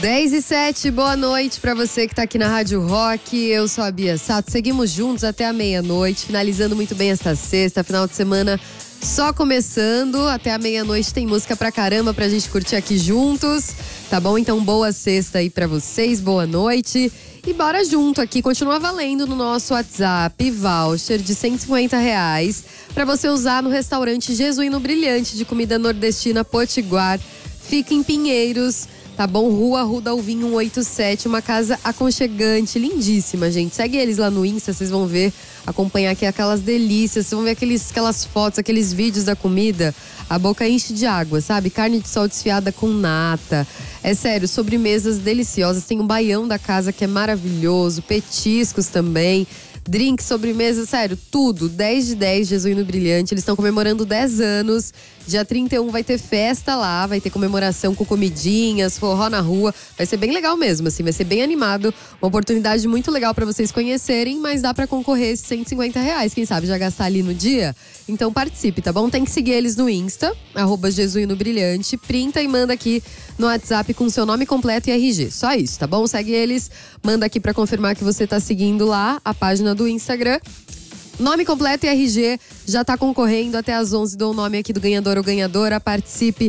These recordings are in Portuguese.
10h07, boa noite pra você que tá aqui na Rádio Rock. Eu sou a Bia Sato, seguimos juntos até a meia-noite, finalizando muito bem esta sexta, final de semana só começando. Até a meia-noite tem música pra caramba pra gente curtir aqui juntos, tá bom? Então boa sexta aí pra vocês, boa noite. E bora junto aqui, continua valendo no nosso WhatsApp, voucher de R$150 pra você usar no restaurante Jesuíno Brilhante de comida nordestina Potiguar. Fica em Pinheiros, tá bom? Rua Arruda Alvim 187, uma casa aconchegante, lindíssima, gente. Segue eles lá no Insta, vocês vão ver, acompanhar aqui aquelas delícias, vocês vão ver aquelas fotos, aqueles vídeos da comida. A boca enche de água, sabe? Carne de sol desfiada com nata. É sério, sobremesas deliciosas. Tem um baião da casa que é maravilhoso, petiscos também. Drink, sobremesa, sério, tudo. 10 de 10, Jesuíno Brilhante. Eles estão comemorando 10 anos. Dia 31 vai ter festa lá, vai ter comemoração com comidinhas, forró na rua. Vai ser bem legal mesmo, assim, vai ser bem animado. Uma oportunidade muito legal pra vocês conhecerem, mas dá pra concorrer esses R$150. Quem sabe já gastar ali no dia? Então participe, tá bom? Tem que seguir eles no Insta, @Jesuíno Brilhante. Printa e manda aqui no WhatsApp com seu nome completo e RG. Só isso, tá bom? Segue eles, manda aqui pra confirmar que você tá seguindo lá a página do Instagram. Nome completo e RG, já tá concorrendo até às 11, dou o nome aqui do ganhador ou ganhadora, participe.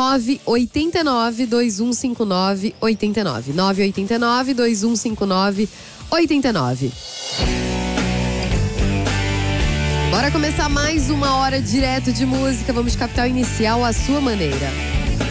989-2159-89. 989-2159-89. Bora começar mais uma hora direto de música, vamos de Capital Inicial à sua maneira.